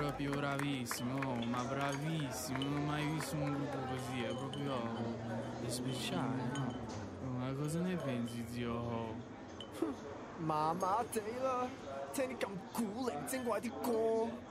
proprio bravissimo, oh, ma bravissimo, non ho mai visto un gruppo così, è proprio è speciale, no? Ma cosa ne pensi, zio Ho? 麻麻地啦，聽啲咁古靈精怪啲歌。